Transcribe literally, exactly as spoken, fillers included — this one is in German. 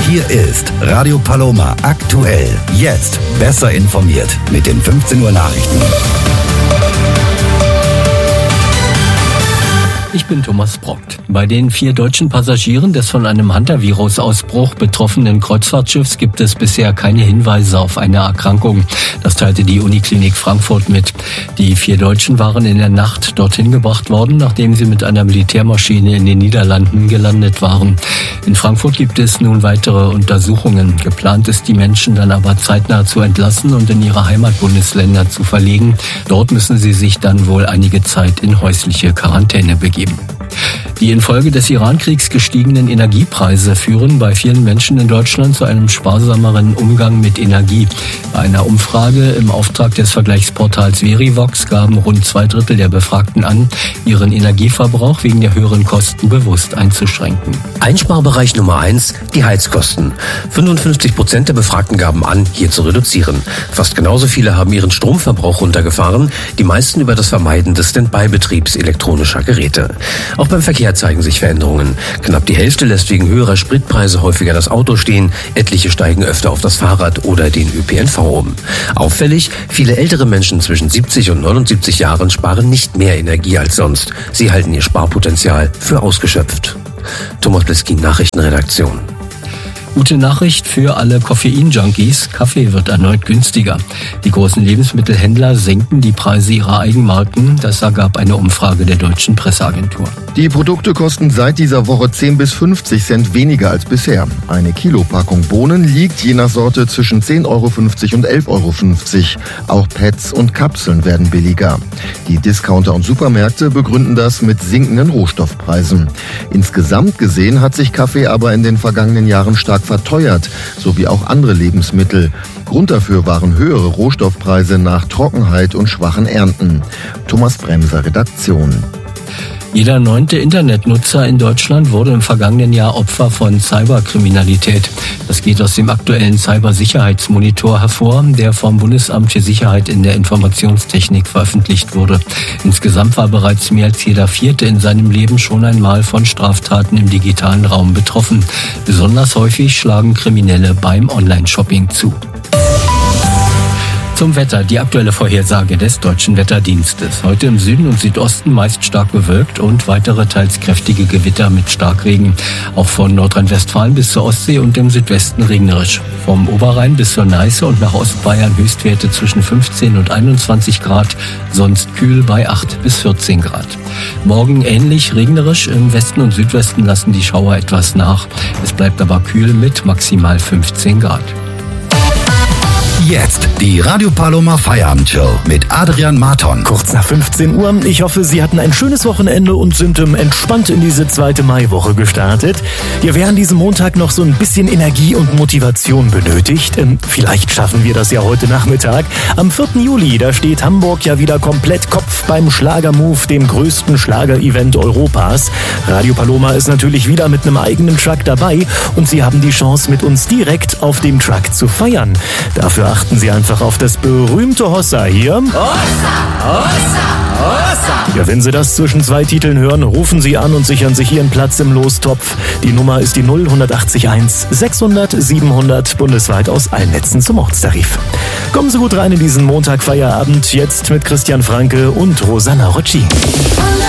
Hier ist Radio Paloma aktuell. Jetzt besser informiert mit den fünfzehn Uhr Nachrichten. Ich bin Thomas Brockt. Bei den vier deutschen Passagieren des von einem Hantavirus-Ausbruch betroffenen Kreuzfahrtschiffs gibt es bisher keine Hinweise auf eine Erkrankung. Das teilte die Uniklinik Frankfurt mit. Die vier Deutschen waren in der Nacht dorthin gebracht worden, nachdem sie mit einer Militärmaschine in den Niederlanden gelandet waren. In Frankfurt gibt es nun weitere Untersuchungen. Geplant ist, die Menschen dann aber zeitnah zu entlassen und in ihre Heimatbundesländer zu verlegen. Dort müssen sie sich dann wohl einige Zeit in häusliche Quarantäne begeben. Die infolge des Iran-Kriegs gestiegenen Energiepreise führen bei vielen Menschen in Deutschland zu einem sparsameren Umgang mit Energie. Bei einer Umfrage im Auftrag des Vergleichsportals Verivox gaben rund zwei Drittel der Befragten an, ihren Energieverbrauch wegen der höheren Kosten bewusst einzuschränken. Einsparbereich Nummer eins, die Heizkosten. fünfundfünfzig Prozent der Befragten gaben an, hier zu reduzieren. Fast genauso viele haben ihren Stromverbrauch runtergefahren, die meisten über das Vermeiden des Standby-Betriebs elektronischer Geräte. Auch beim Verkehr zeigen sich Veränderungen. Knapp die Hälfte lässt wegen höherer Spritpreise häufiger das Auto stehen, etliche steigen öfter auf das Fahrrad oder den Ö P N V um. Auffällig, viele ältere Menschen zwischen siebzig und neunundsiebzig Jahren sparen nicht mehr Energie als sonst. Sie halten ihr Sparpotenzial für ausgeschöpft. Thomas Bliskin, Nachrichtenredaktion. Gute Nachricht für alle Koffein-Junkies. Kaffee wird erneut günstiger. Die großen Lebensmittelhändler senken die Preise ihrer Eigenmarken. Das ergab eine Umfrage der Deutschen Presseagentur. Die Produkte kosten seit dieser Woche zehn bis fünfzig Cent weniger als bisher. Eine Kilopackung Bohnen liegt je nach Sorte zwischen zehn Euro fünfzig und elf Euro fünfzig. Auch Pads und Kapseln werden billiger. Die Discounter und Supermärkte begründen das mit sinkenden Rohstoffpreisen. Insgesamt gesehen hat sich Kaffee aber in den vergangenen Jahren stark verteuert, sowie auch andere Lebensmittel. Grund dafür waren höhere Rohstoffpreise nach Trockenheit und schwachen Ernten. Thomas Bremser, Redaktion. Jeder neunte Internetnutzer in Deutschland wurde im vergangenen Jahr Opfer von Cyberkriminalität. Das geht aus dem aktuellen Cybersicherheitsmonitor hervor, der vom Bundesamt für Sicherheit in der Informationstechnik veröffentlicht wurde. Insgesamt war bereits mehr als jeder Vierte in seinem Leben schon einmal von Straftaten im digitalen Raum betroffen. Besonders häufig schlagen Kriminelle beim Online-Shopping zu. Zum Wetter, die aktuelle Vorhersage des Deutschen Wetterdienstes. Heute im Süden und Südosten meist stark bewölkt und weitere teils kräftige Gewitter mit Starkregen. Auch von Nordrhein-Westfalen bis zur Ostsee und im Südwesten regnerisch. Vom Oberrhein bis zur Neiße und nach Ostbayern Höchstwerte zwischen fünfzehn und einundzwanzig Grad, sonst kühl bei acht bis vierzehn Grad. Morgen ähnlich regnerisch, im Westen und Südwesten lassen die Schauer etwas nach. Es bleibt aber kühl mit maximal fünfzehn Grad. Jetzt die Radio Paloma Feierabendshow mit Adrian Marton. Kurz nach fünfzehn Uhr. Ich hoffe, Sie hatten ein schönes Wochenende und sind ähm, entspannt in diese zweite Maiwoche gestartet. Ja, wer an diesem Montag noch so ein bisschen Energie und Motivation benötigt, ähm, vielleicht schaffen wir das ja heute Nachmittag. Am vierten Juli, da steht Hamburg ja wieder komplett Kopf beim Schlagermove, dem größten Schlager-Event Europas. Radio Paloma ist natürlich wieder mit einem eigenen Truck dabei und Sie haben die Chance, mit uns direkt auf dem Truck zu feiern. Dafür achten Sie einfach auf das berühmte Hossa hier. Hossa, Hossa, Hossa. Ja, wenn Sie das zwischen zwei Titeln hören, rufen Sie an und sichern sich Ihren Platz im Lostopf. Die Nummer ist die null eins acht eins sechshundert siebenhundert, bundesweit aus allen Netzen zum Ortstarif. Kommen Sie gut rein in diesen Montag-Feierabend, jetzt mit Christian Franke und Rosanna Rocci.